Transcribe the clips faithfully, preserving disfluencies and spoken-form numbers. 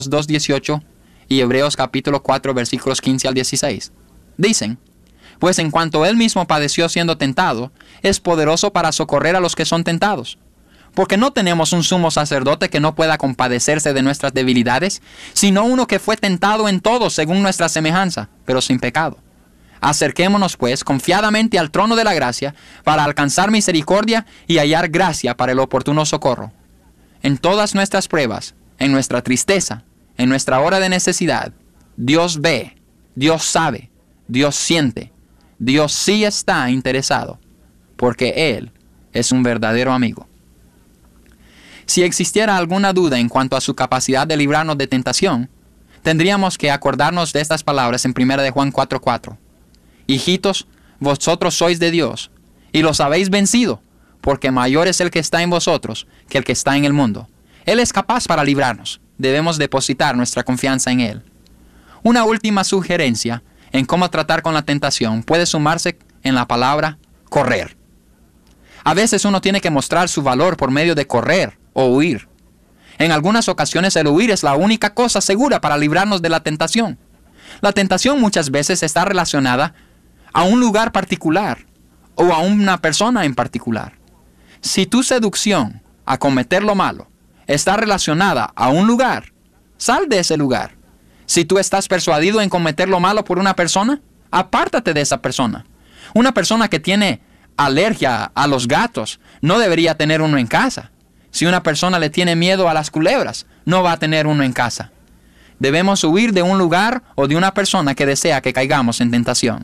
dos dieciocho y Hebreos capítulo cuatro versículos quince al dieciséis. Dicen: pues en cuanto él mismo padeció siendo tentado, es poderoso para socorrer a los que son tentados. Porque no tenemos un sumo sacerdote que no pueda compadecerse de nuestras debilidades, sino uno que fue tentado en todo según nuestra semejanza, pero sin pecado. Acerquémonos pues confiadamente al trono de la gracia para alcanzar misericordia y hallar gracia para el oportuno socorro. En todas nuestras pruebas, en nuestra tristeza, en nuestra hora de necesidad, Dios ve, Dios sabe, Dios siente, Dios sí está interesado, porque Él es un verdadero amigo. Si existiera alguna duda en cuanto a su capacidad de librarnos de tentación, tendríamos que acordarnos de estas palabras en primera de Juan cuatro cuatro. Hijitos, vosotros sois de Dios, y los habéis vencido, porque mayor es el que está en vosotros que el que está en el mundo. Él es capaz para librarnos. Debemos depositar nuestra confianza en Él. Una última sugerencia en cómo tratar con la tentación puede sumarse en la palabra correr. A veces uno tiene que mostrar su valor por medio de correr o huir. En algunas ocasiones el huir es la única cosa segura para librarnos de la tentación. La tentación muchas veces está relacionada a un lugar particular o a una persona en particular. Si tu seducción a cometer lo malo está relacionada a un lugar, sal de ese lugar. Si tú estás persuadido en cometer lo malo por una persona, apártate de esa persona. Una persona que tiene alergia a los gatos no debería tener uno en casa. Si una persona le tiene miedo a las culebras, no va a tener uno en casa. Debemos huir de un lugar o de una persona que desea que caigamos en tentación.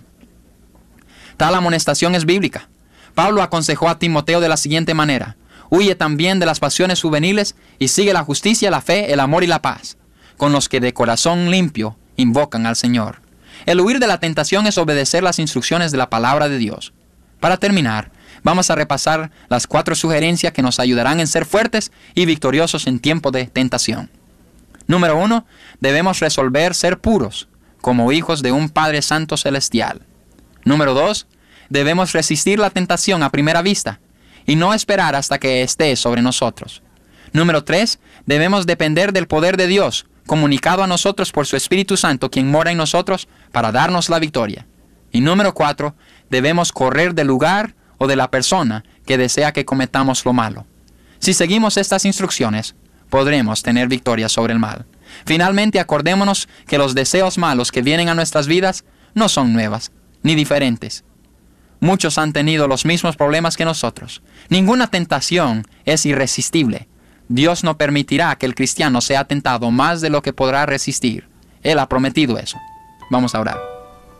Tal amonestación es bíblica. Pablo aconsejó a Timoteo de la siguiente manera: huye también de las pasiones juveniles y sigue la justicia, la fe, el amor y la paz, con los que de corazón limpio invocan al Señor. El huir de la tentación es obedecer las instrucciones de la palabra de Dios. Para terminar, vamos a repasar las cuatro sugerencias que nos ayudarán en ser fuertes y victoriosos en tiempo de tentación. Número uno, debemos resolver ser puros, como hijos de un Padre Santo Celestial. Número dos, debemos resistir la tentación a primera vista y no esperar hasta que esté sobre nosotros. Número tres, debemos depender del poder de Dios, comunicado a nosotros por su Espíritu Santo, quien mora en nosotros, para darnos la victoria. Y número cuatro, debemos correr del lugar o de la persona que desea que cometamos lo malo. Si seguimos estas instrucciones, podremos tener victoria sobre el mal. Finalmente, acordémonos que los deseos malos que vienen a nuestras vidas no son nuevas, ni diferentes. Muchos han tenido los mismos problemas que nosotros. Ninguna tentación es irresistible. Dios no permitirá que el cristiano sea tentado más de lo que podrá resistir. Él ha prometido eso. Vamos a orar.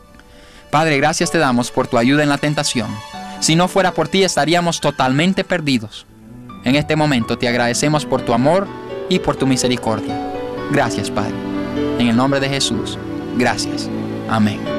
Padre, gracias te damos por tu ayuda en la tentación. Si no fuera por ti, estaríamos totalmente perdidos. En este momento te agradecemos por tu amor y por tu misericordia. Gracias, Padre. En el nombre de Jesús, gracias. Amén.